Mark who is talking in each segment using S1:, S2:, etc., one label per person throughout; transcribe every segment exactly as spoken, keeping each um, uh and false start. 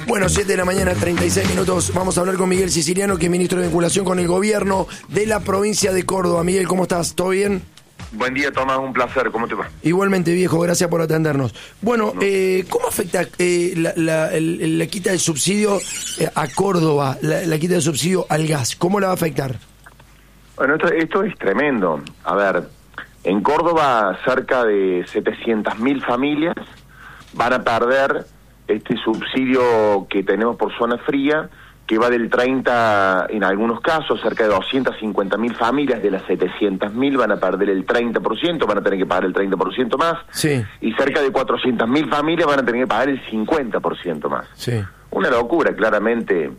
S1: Bueno, siete de la mañana, treinta y seis minutos. Vamos a hablar con Miguel Siciliano, que es ministro de vinculación con el gobierno de la provincia de Córdoba. Miguel, ¿cómo estás? ¿Todo bien?
S2: Buen día, Tomás, un placer. ¿Cómo te va?
S1: Igualmente, viejo, gracias por atendernos. Bueno, eh, ¿cómo afecta eh, la, la, el, la quita del subsidio eh, a Córdoba, la, la quita del subsidio al gas? ¿Cómo la va a afectar?
S2: Bueno, esto, esto es tremendo. A ver, en Córdoba cerca de setecientas mil familias van a perder este subsidio que tenemos por zona fría, que va del treinta, en algunos casos, cerca de doscientas cincuenta mil familias de las setecientas mil van a perder el treinta por ciento, van a tener que pagar el treinta por ciento más,
S1: sí.
S2: Y cerca de cuatrocientas mil familias van a tener que pagar el cincuenta por ciento más.
S1: Sí.
S2: Una locura, claramente.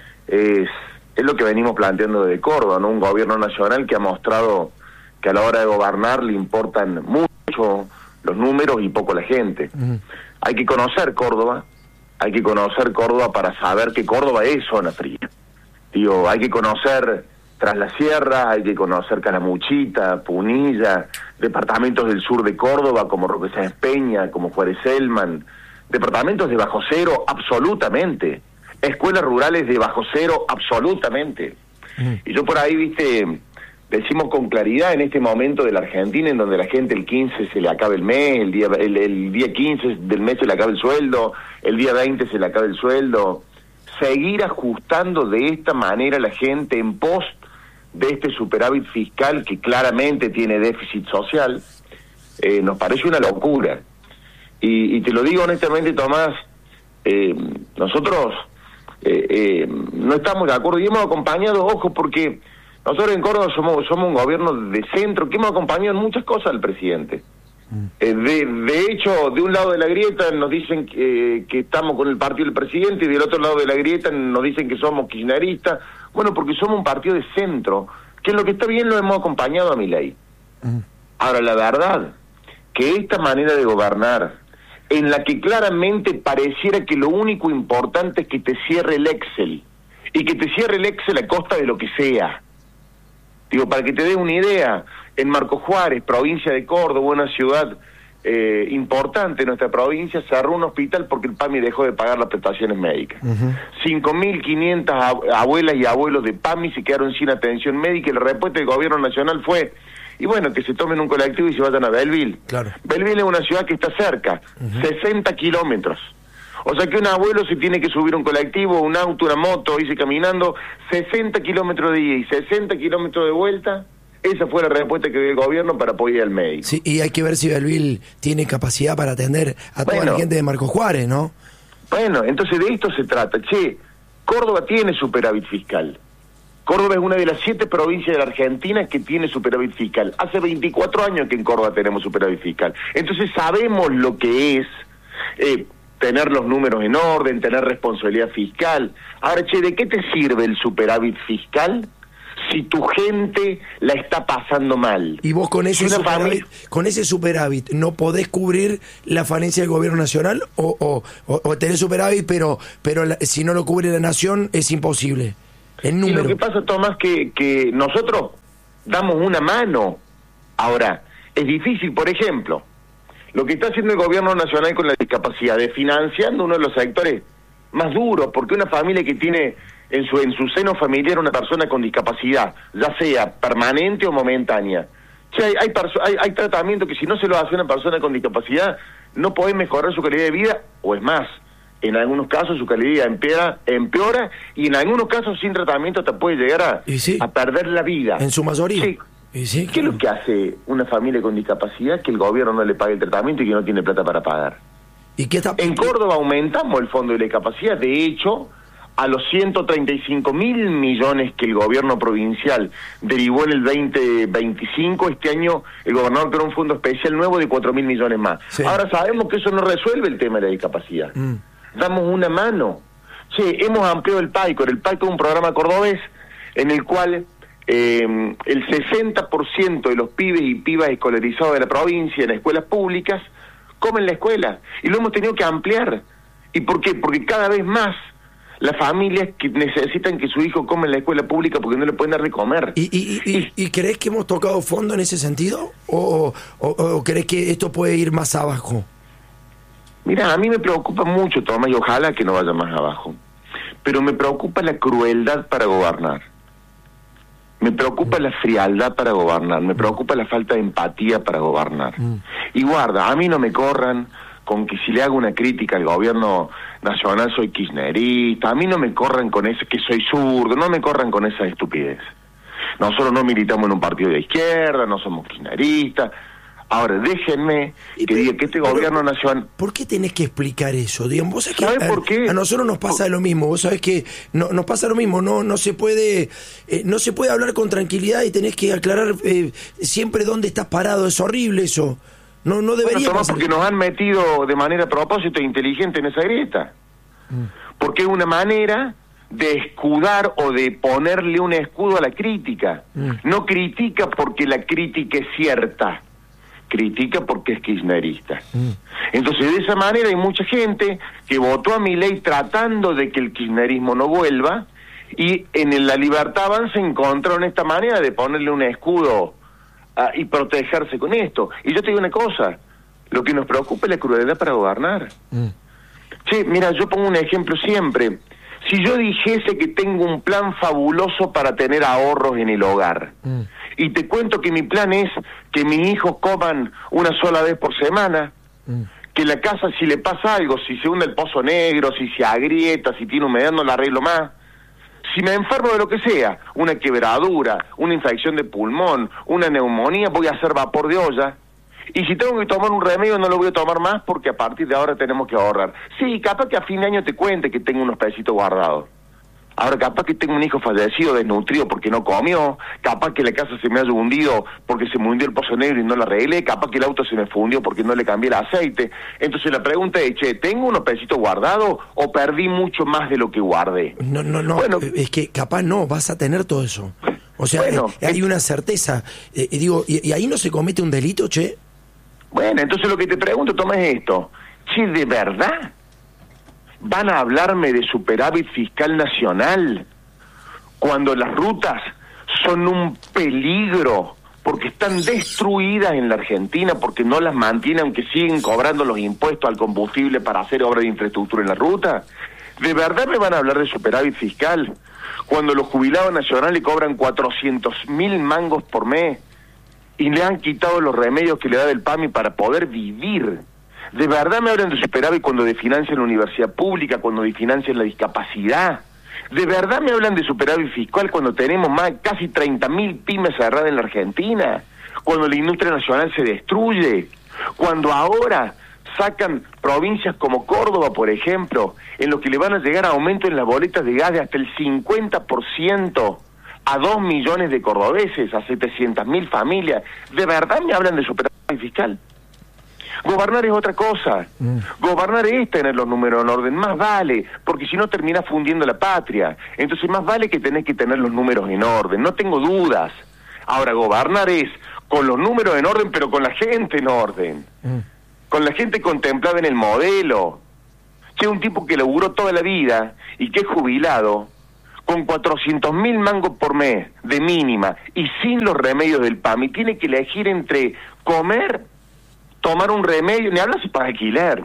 S2: Es, es lo que venimos planteando de Córdoba, ¿no? Un gobierno nacional que ha mostrado que a la hora de gobernar le importan mucho los números y poco la gente. Uh-huh. Hay que conocer Córdoba, hay que conocer Córdoba para saber que Córdoba es zona fría. Digo, hay que conocer Tras la Sierra, hay que conocer Calamuchita, Punilla, departamentos del sur de Córdoba como Roque Sáenz Peña, como Juárez Selman, departamentos de bajo cero, absolutamente. Escuelas rurales de bajo cero, absolutamente. Mm. Y yo por ahí, viste, decimos con claridad en este momento de la Argentina, en donde la gente el quince se le acaba el mes, el día el, el día quince del mes se le acaba el sueldo, el día veinte se le acaba el sueldo. Seguir ajustando de esta manera a la gente en pos de este superávit fiscal que claramente tiene déficit social, eh, nos parece una locura. Y, y te lo digo honestamente, Tomás, eh, nosotros eh, eh, no estamos de acuerdo y hemos acompañado, ojo, porque nosotros en Córdoba somos somos un gobierno de centro que hemos acompañado en muchas cosas al presidente. Mm. Eh, de, de hecho, de un lado de la grieta nos dicen que, que estamos con el partido del presidente y del otro lado de la grieta nos dicen que somos kirchneristas. Bueno, porque somos un partido de centro, que en lo que está bien lo hemos acompañado a Milei. Mm. Ahora, la verdad, que esta manera de gobernar, en la que claramente pareciera que lo único importante es que te cierre el Excel, y que te cierre el Excel a costa de lo que sea. Digo, para que te des una idea, en Marco Juárez, provincia de Córdoba, una ciudad eh, importante en nuestra provincia, cerró un hospital porque el PAMI dejó de pagar las prestaciones médicas. Uh-huh. cinco mil quinientas abuelas y abuelos de PAMI se quedaron sin atención médica y la respuesta del gobierno nacional fue, y bueno, que se tomen un colectivo y se vayan a Belleville. Claro. Belleville es una ciudad que está cerca, uh-huh. sesenta kilómetros. O sea que un abuelo se tiene que subir un colectivo, un auto, una moto, irse caminando sesenta kilómetros de ida y sesenta kilómetros de vuelta. Esa fue la respuesta que dio el gobierno para poder ir al médico.
S1: Sí, y hay que ver si Belleville tiene capacidad para atender a toda bueno, la gente de Marco Juárez, ¿no?
S2: Bueno, entonces de esto se trata. Che, Córdoba tiene superávit fiscal. Córdoba es una de las siete provincias de la Argentina que tiene superávit fiscal. Hace veinticuatro años que en Córdoba tenemos superávit fiscal. Entonces sabemos lo que es eh, tener los números en orden, tener responsabilidad fiscal. Ahora, che, ¿de qué te sirve el superávit fiscal si tu gente la está pasando mal?
S1: Y vos con ese, superávit, familia... con ese superávit no podés cubrir la falencia del gobierno nacional o, o, o, o tenés superávit pero pero la, si no lo cubre la nación es imposible. El número.
S2: Y lo que pasa, Tomás, que, que nosotros damos una mano. Ahora, es difícil, por ejemplo, lo que está haciendo el gobierno nacional con la discapacidad, de financiando uno de los sectores más duros, porque una familia que tiene en su en su seno familiar una persona con discapacidad, ya sea permanente o momentánea, o sea, hay, hay, hay, hay tratamiento que si no se lo hace una persona con discapacidad, no puede mejorar su calidad de vida, o es más, en algunos casos su calidad de vida empeora, empeora y en algunos casos sin tratamiento hasta puede llegar a, sí, a perder la vida.
S1: En su mayoría.
S2: Sí.
S1: Y sí,
S2: ¿Qué claro. es lo que hace una familia con discapacidad? Que el gobierno no le pague el tratamiento y que no tiene plata para pagar.
S1: ¿Y qué está...
S2: En Córdoba aumentamos el fondo de la discapacidad. De hecho, a los ciento treinta y cinco mil millones que el gobierno provincial derivó en el veinte veinticinco, este año el gobernador creó un fondo especial nuevo de cuatro mil millones más. Sí. Ahora sabemos que eso no resuelve el tema de la discapacidad. Mm. Damos una mano. Sí, hemos ampliado el PAICOR. El PAICOR es un programa cordobés en el cual eh, el sesenta por ciento de los pibes y pibas escolarizados de la provincia en escuelas públicas comen la escuela. Y lo hemos tenido que ampliar. ¿Y por qué? Porque cada vez más las familias que necesitan que su hijo coma en la escuela pública porque no le pueden dar de comer.
S1: ¿Y, y, y, y, y crees que hemos tocado fondo en ese sentido? ¿O, o, o crees que esto puede ir más abajo?
S2: Mira, a mí me preocupa mucho, Tomás, y ojalá que no vaya más abajo. Pero me preocupa la crueldad para gobernar. Me preocupa la frialdad para gobernar. Me preocupa la falta de empatía para gobernar. Mm. Y guarda, a mí no me corran con que si le hago una crítica al gobierno nacional soy kirchnerista. A mí no me corran con eso que soy zurdo. No me corran con esa estupidez. Nosotros no militamos en un partido de izquierda, no somos kirchneristas. Ahora, déjenme que pero, diga que este pero, gobierno nacional...
S1: ¿Por qué tenés que explicar eso? Digamos, vos sabés que
S2: ¿Sabes
S1: a,
S2: por qué?
S1: A nosotros nos pasa lo mismo. Vos sabés que no, nos pasa lo mismo. No no se puede eh, no se puede hablar con tranquilidad y tenés que aclarar eh, siempre dónde estás parado. Es horrible eso. No no debería
S2: bueno,
S1: pasar.
S2: Porque nos han metido de manera a propósito e inteligente en esa grieta. Mm. Porque es una manera de escudar o de ponerle un escudo a la crítica. Mm. No critica porque la crítica es cierta. Critica porque es kirchnerista. Mm. Entonces, de esa manera hay mucha gente que votó a Milei tratando de que el kirchnerismo no vuelva, y en la Libertad Avanza encontraron esta manera de ponerle un escudo uh, y protegerse con esto. Y yo te digo una cosa, lo que nos preocupa es la crueldad para gobernar. Mm. Che, mira, yo pongo un ejemplo siempre. Si yo dijese que tengo un plan fabuloso para tener ahorros en el hogar, mm. y te cuento que mi plan es que mis hijos coman una sola vez por semana, mm. que la casa, si le pasa algo, si se hunde el pozo negro, si se agrieta, si tiene humedad, no la arreglo más. Si me enfermo de lo que sea, una quebradura, una infección de pulmón, una neumonía, voy a hacer vapor de olla. Y si tengo que tomar un remedio, no lo voy a tomar más porque a partir de ahora tenemos que ahorrar. Sí, capaz que a fin de año te cuente que tengo unos pesitos guardados. Ahora, capaz que tengo un hijo fallecido, desnutrido porque no comió, capaz que la casa se me haya hundido porque se me hundió el pozo negro y no la arreglé, capaz que el auto se me fundió porque no le cambié el aceite. Entonces la pregunta es, che, ¿tengo unos pesitos guardados o perdí mucho más de lo que guardé?
S1: No, no, no, bueno, es que capaz no, vas a tener todo eso. O sea, bueno, eh, hay una certeza. Eh, digo, y, ¿y ahí no se comete un delito, che?
S2: Bueno, entonces lo que te pregunto, Tomás, es esto. Che, ¿de verdad van a hablarme de superávit fiscal nacional cuando las rutas son un peligro porque están destruidas en la Argentina, porque no las mantienen, aunque siguen cobrando los impuestos al combustible para hacer obras de infraestructura en la ruta? ¿De verdad me van a hablar de superávit fiscal cuando los jubilados nacionales cobran cuatrocientos mil mangos por mes y le han quitado los remedios que le da del PAMI para poder vivir? ¿De verdad me hablan de superávit cuando desfinancian la universidad pública, cuando desfinancian la discapacidad? ¿De verdad me hablan de superávit fiscal cuando tenemos más casi treinta mil pymes cerradas en la Argentina? Cuando la industria nacional se destruye, cuando ahora sacan provincias como Córdoba, por ejemplo, en lo que le van a llegar a aumento en las boletas de gas de hasta el cincuenta por ciento a dos millones de cordobeses, a setecientas mil familias. ¿De verdad me hablan de superávit fiscal? Gobernar es otra cosa. Mm. Gobernar es tener los números en orden. Más vale, porque si no terminás fundiendo la patria. Entonces más vale que tenés que tener los números en orden. No tengo dudas. Ahora, gobernar es con los números en orden, pero con la gente en orden. Mm. Con la gente contemplada en el modelo. Che, un tipo que laburó toda la vida y que es jubilado, con cuatrocientos mil mangos por mes de mínima y sin los remedios del PAMI, tiene que elegir entre comer, tomar un remedio, ni hablas para alquiler.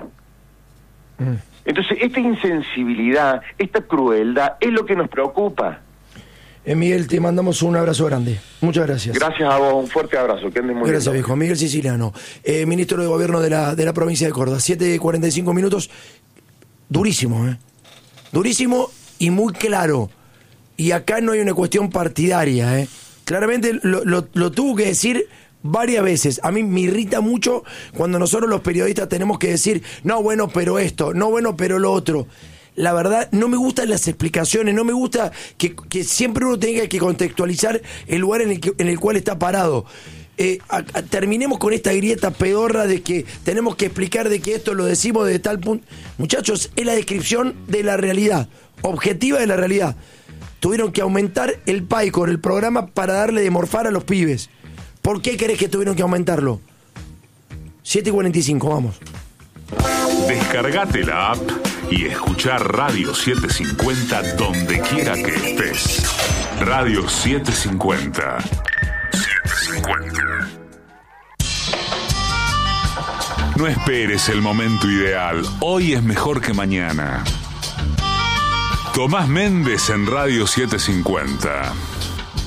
S2: Mm. Entonces, esta insensibilidad, esta crueldad, es lo que nos preocupa.
S1: Eh, Miguel, te mandamos un abrazo grande. Muchas gracias.
S2: Gracias a vos, un fuerte abrazo. Que andes muy
S1: Gracias,
S2: bien.
S1: viejo. Miguel Siciliano, eh, ministro de Gobierno de la, de la provincia de Córdoba. siete cuarenta y cinco minutos. Durísimo, ¿eh? Durísimo y muy claro. Y acá no hay una cuestión partidaria, ¿eh? Claramente lo, lo, lo tuvo que decir varias veces. A mí me irrita mucho cuando nosotros los periodistas tenemos que decir, no, bueno, pero esto, no, bueno, pero lo otro. La verdad, no me gustan las explicaciones, no me gusta que, que siempre uno tenga que contextualizar el lugar en el, que, en el cual está parado. Eh, a, a, terminemos con esta grieta pedorra de que tenemos que explicar de que esto lo decimos de tal punto. Muchachos, es la descripción de la realidad, objetiva de la realidad. Tuvieron que aumentar el P A I con el programa para darle de morfar a los pibes. ¿Por qué querés que tuvieron que aumentarlo? siete y cuarenta y cinco, vamos.
S3: Descargate la app y escuchá Radio setecientos cincuenta donde quiera que estés. Radio setecientos cincuenta. setecientos cincuenta. No esperes el momento ideal. Hoy es mejor que mañana. Tomás Méndez en Radio setecientos cincuenta.